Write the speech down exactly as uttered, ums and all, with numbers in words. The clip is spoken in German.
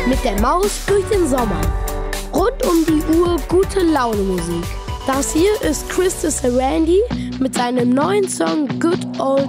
Mit der Maus durch den Sommer. Rund um die Uhr gute Laune Musik. Das hier ist Chris de Randy mit seinem neuen Song Good Old